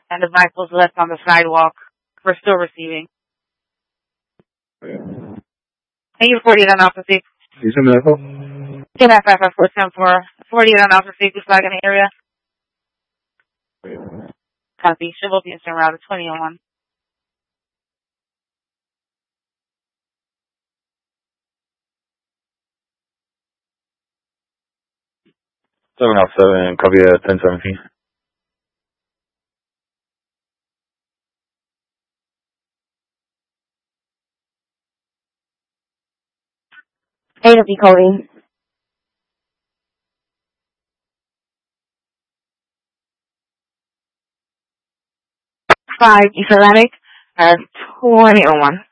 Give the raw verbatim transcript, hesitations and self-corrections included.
and the bike was left on the sidewalk. We're still receiving. Thank you, forty-eight on Alpha six. Is it medical? ten five five four ten four. forty-eight on Alpha six, flag in the area. Copy. Should both be instant route of twenty oh one. seven oh seven, copy at ten seventeen. eight of you calling. five East Atlantic, uh, twenty oh one.